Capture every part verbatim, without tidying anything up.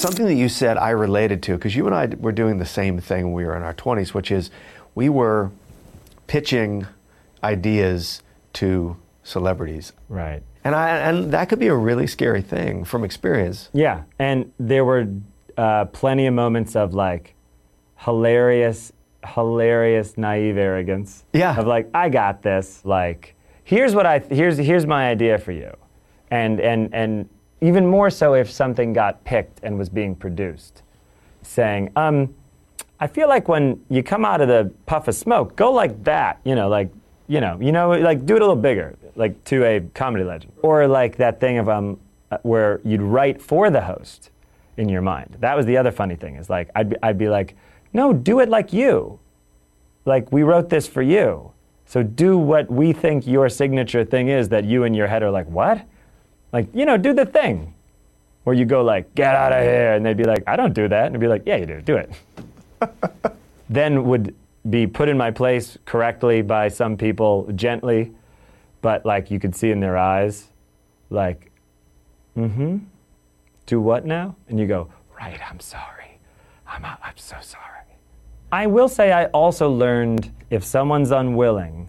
something that you said I related to, because you and I were doing the same thing when we were in our twenties, which is we were pitching ideas to celebrities. Right. And I and that could be a really scary thing from experience. Yeah, and there were uh, plenty of moments of like hilarious, hilarious, naive arrogance. Yeah. Of like, I got this. Like, here's what I here's here's my idea for you, and and and even more so if something got picked and was being produced, saying, um, I feel like when you come out of the puff of smoke, go like that. You know, like. You know, you know, like do it a little bigger, like to a comedy legend, or like that thing of um, where you'd write for the host in your mind. That was the other funny thing. Is like I'd be, I'd be like, no, do it like you, like we wrote this for you, so do what we think your signature thing is that you in your head are like, what, like you know, do the thing, or you go like, get out of here, and they'd be like, I don't do that, and I'd be like, yeah, you do, do it. Then would be put in my place correctly by some people gently, but like you could see in their eyes, like, mm-hmm, do what now? And you go, right, I'm sorry. I'm, I'm so sorry. I will say I also learned if someone's unwilling,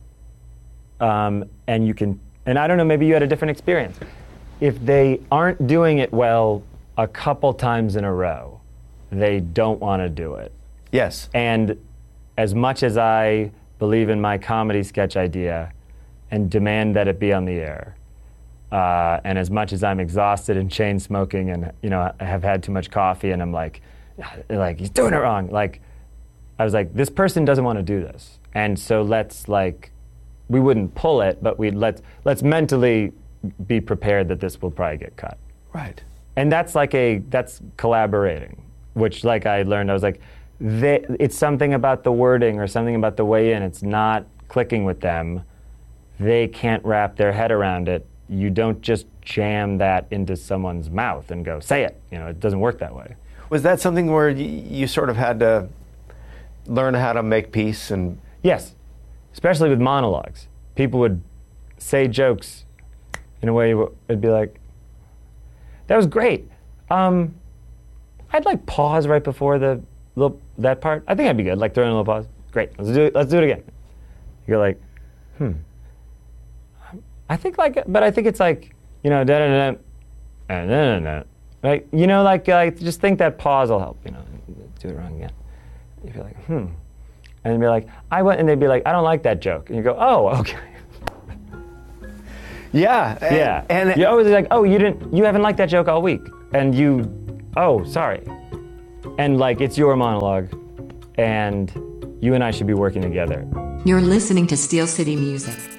um, and you can, and I don't know, maybe you had a different experience. If they aren't doing it well a couple times in a row, they don't want to do it. Yes. And as much as I believe in my comedy sketch idea and demand that it be on the air, uh, and as much as I'm exhausted and chain smoking and you know I have had too much coffee and I'm like, like he's doing it wrong. Like, I was like, this person doesn't want to do this, and so let's like, we wouldn't pull it, but we'd let's let's mentally be prepared that this will probably get cut. Right. And that's like a that's collaborating, which like I learned, I was like. They, it's something about the wording or something about the way in. It's not clicking with them. They can't wrap their head around it. You don't just jam that into someone's mouth and go, say it. You know, it doesn't work that way. Was that something where you, you sort of had to learn how to make peace? And yes, especially with monologues. People would say jokes in a way it'd be like, that was great. Um, I'd like pause right before the little that part. I think I'd be good. Like throwing a little pause. Great. Let's do it. Let's do it again. You're like, hmm. I think like, but I think it's like, you know, da da da, da da da. Like, you know, like, like just think that pause will help. You know, do it wrong again. You'd be like, hmm, and they'd be like, I went, and they'd be like, I don't like that joke, and you go, oh, okay. Yeah. And, yeah. And you're always like, oh, you didn't, you haven't liked that joke all week, and you, oh, sorry. And like, it's your monologue, and you and I should be working together. You're listening to Steel City Music.